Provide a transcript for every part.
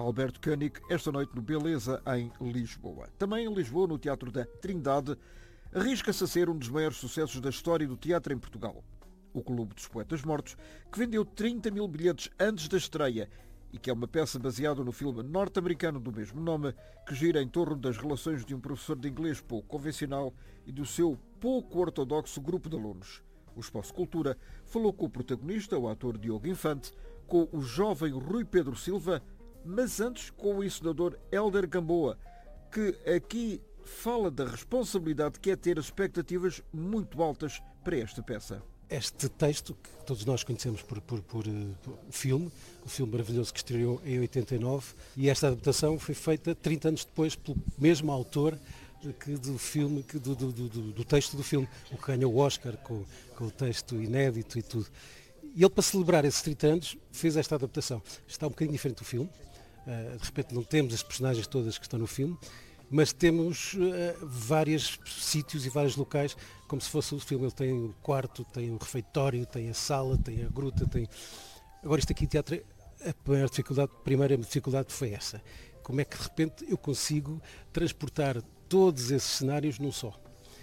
Alberto König, esta noite no Beleza, em Lisboa. Também em Lisboa, no Teatro da Trindade, arrisca-se a ser um dos maiores sucessos da história do teatro em Portugal. O Clube dos Poetas Mortos, que vendeu 30 mil bilhetes antes da estreia e que é uma peça baseada no filme norte-americano do mesmo nome, que gira em torno das relações de um professor de inglês pouco convencional e do seu pouco ortodoxo grupo de alunos. O Espaço Cultura falou com o protagonista, o ator Diogo Infante, com o jovem Rui Pedro Silva, mas antes com o encenador Hélder Gamboa, que aqui fala da responsabilidade que é ter expectativas muito altas para esta peça. Este texto, que todos nós conhecemos por o filme maravilhoso que estreou em 89, e esta adaptação foi feita 30 anos depois pelo mesmo autor do filme, do texto do filme, o que ganhou o Oscar com o texto inédito e tudo. E ele, para celebrar esses 30 anos, fez esta adaptação. Está um bocadinho diferente do filme, de repente não temos as personagens todas que estão no filme, mas temos vários sítios e vários locais, como se fosse o filme. Ele tem o quarto, tem o refeitório, tem a sala, tem a gruta, tem... Agora isto aqui, teatro, a primeira dificuldade foi essa. Como é que de repente eu consigo transportar todos esses cenários num só?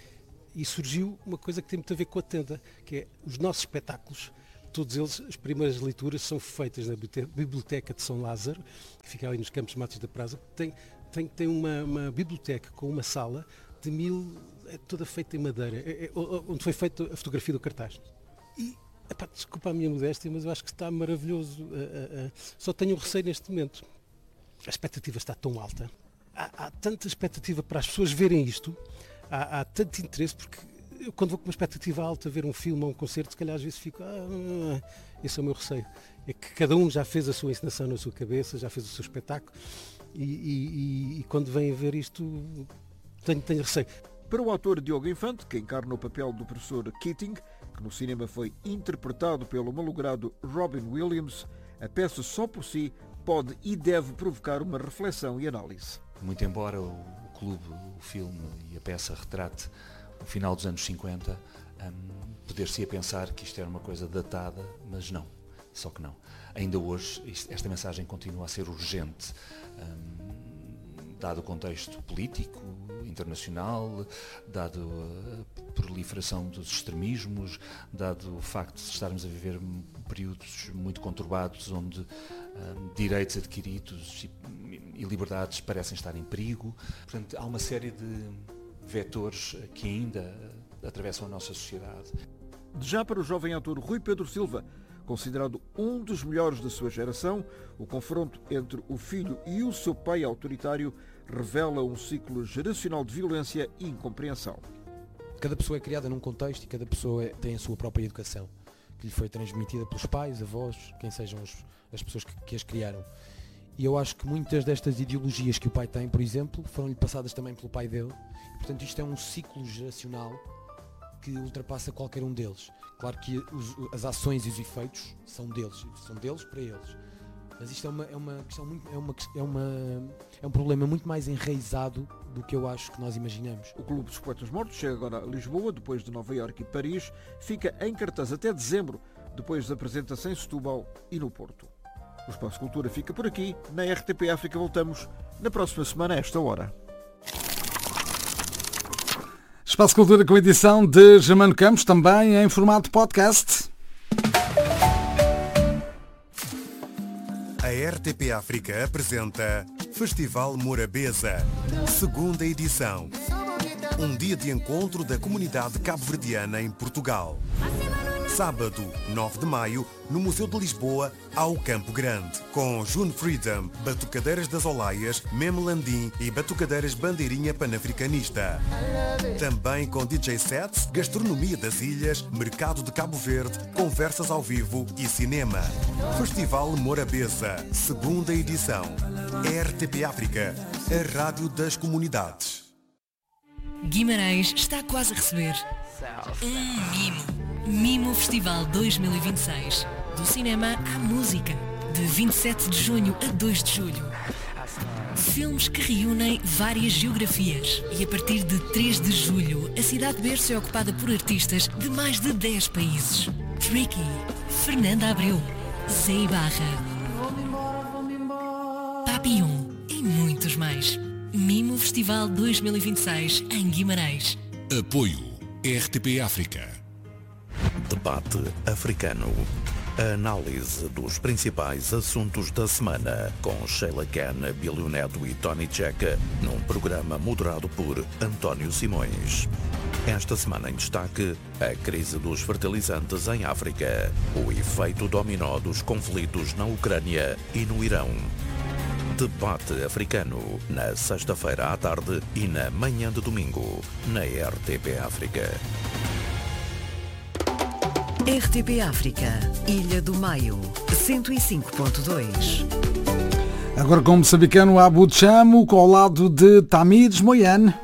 E surgiu uma coisa que tem muito a ver com a tenda, que é os nossos espetáculos. Todos eles, as primeiras leituras são feitas na Biblioteca de São Lázaro, que fica ali nos Campos Matos da Praça. Tem uma biblioteca com uma sala de toda feita em madeira, onde foi feita a fotografia do cartaz. E, desculpa a minha modéstia, mas eu acho que está maravilhoso. Só tenho um receio neste momento. A expectativa está tão alta. Há tanta expectativa para as pessoas verem isto, há tanto interesse, porque eu, quando vou com uma expectativa alta a ver um filme ou um concerto, se calhar às vezes fico, esse é o meu receio. É que cada um já fez a sua encenação na sua cabeça, já fez o seu espetáculo, e quando vem a ver isto, tenho receio. Para o ator Diogo Infante, que encarna o papel do professor Keating, que no cinema foi interpretado pelo malogrado Robin Williams, a peça só por si pode e deve provocar uma reflexão e análise. Muito embora o clube, o filme e a peça retrate o final dos anos 50, poder-se-ia pensar que isto era uma coisa datada, mas não. Só que não. Ainda hoje esta mensagem continua a ser urgente, dado o contexto político, internacional, dado a proliferação dos extremismos, dado o facto de estarmos a viver períodos muito conturbados onde direitos adquiridos e liberdades parecem estar em perigo. Portanto, há uma série de vetores que ainda atravessam a nossa sociedade. Já para o jovem ator Rui Pedro Silva, considerado um dos melhores da sua geração, o confronto entre o filho e o seu pai autoritário revela um ciclo geracional de violência e incompreensão. Cada pessoa é criada num contexto e cada pessoa tem a sua própria educação, que lhe foi transmitida pelos pais, avós, quem sejam as pessoas que as criaram. E eu acho que muitas destas ideologias que o pai tem, por exemplo, foram-lhe passadas também pelo pai dele. E, portanto, isto é um ciclo geracional que ultrapassa qualquer um deles. Claro que as ações e os efeitos são deles para eles. Mas isto é um problema muito mais enraizado do que eu acho que nós imaginamos. O Clube dos Poetas Mortos chega agora a Lisboa, depois de Nova Iorque e Paris, fica em cartaz até dezembro, depois da apresentação em Setúbal e no Porto. O Espaço Cultura fica por aqui. Na RTP África voltamos na próxima semana a esta hora. Espaço Cultura com edição de Germano Campos, também em formato podcast. A RTP África apresenta Festival Morabeza, segunda edição. Um dia de encontro da comunidade cabo-verdiana em Portugal. Sábado, 9 de maio, no Museu de Lisboa, ao Campo Grande, com June Freedom, Batucadeiras das Olaias, Mem Landim e Batucadeiras Bandeirinha Panafricanista. Também com DJ sets, gastronomia das ilhas, mercado de Cabo Verde, conversas ao vivo e cinema. Festival Morabeza, segunda edição. RTP África, a rádio das comunidades. Guimarães está quase a receber um mimo. Mimo Festival 2026. Do cinema à música. De 27 de junho a 2 de julho. Filmes que reúnem várias geografias. E a partir de 3 de julho, a cidade de berço é ocupada por artistas de mais de 10 países. Tricky, Fernanda Abreu, Zé Ibarra, Papillon e muitos mais. Mimo Festival 2026 em Guimarães. Apoio RTP África. Debate africano. A análise dos principais assuntos da semana com Sheila Khan, Bílio Neto e Tony Checa, num programa moderado por António Simões. Esta semana em destaque, a crise dos fertilizantes em África, o efeito dominó dos conflitos na Ucrânia e no Irão. Debate africano, na sexta-feira à tarde e na manhã de domingo, na RTP África. RTP África, Ilha do Maio, 105.2. Agora com o moçambicano Abu Chamo, ao lado de Tamires Moyane.